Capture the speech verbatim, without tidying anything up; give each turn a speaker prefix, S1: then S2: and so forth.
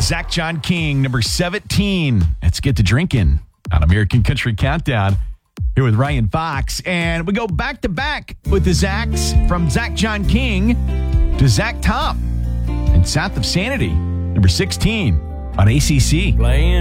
S1: Zach John King, number seventeen. Let's get to drinking on American Country Countdown here with Ryan Fox. And we go back to back with the Zachs from Zach John King to Zach Top and South of Sanity, number sixteen on A C C.
S2: Playing